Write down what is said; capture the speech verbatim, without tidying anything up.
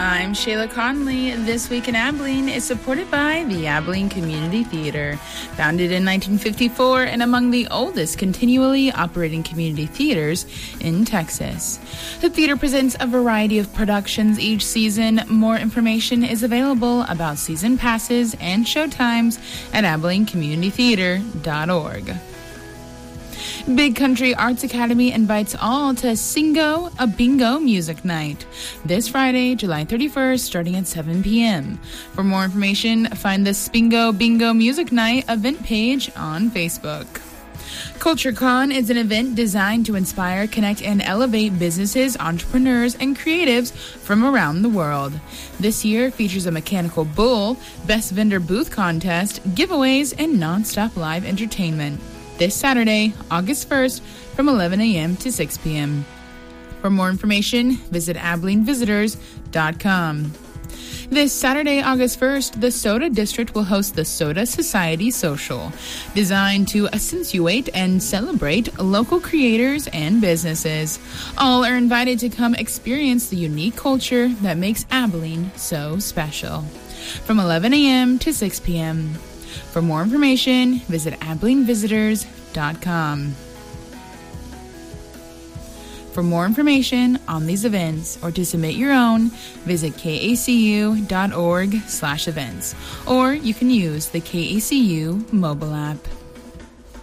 I'm Shayla Conley. This Week in Abilene is supported by the Abilene Community Theater. Founded in nineteen fifty-four and among the oldest continually operating community theaters in Texas. The theater presents a variety of productions each season. More information is available about season passes and showtimes at abilene community theater dot org. Big Country Arts Academy invites all to Singo, a bingo music night, this Friday, July thirty-first, starting at seven p.m. For more information, find the Spingo Bingo Music Night event page on Facebook. CultureCon is an event designed to inspire, connect, and elevate businesses, entrepreneurs, and creatives from around the world. This year features a mechanical bull, best vendor booth contest, giveaways, and nonstop live entertainment. This Saturday, August first, from eleven a.m. to six p.m. For more information, visit abilene visitors dot com. This Saturday, August first, the Soda District will host the Soda Society Social, designed to accentuate and celebrate local creators and businesses. All are invited to come experience the unique culture that makes Abilene so special. From eleven a.m. to six p.m. For more information, visit abilene visitors dot com. For more information on these events or to submit your own, visit kacu dot org slash events, or you can use the K A C U mobile app.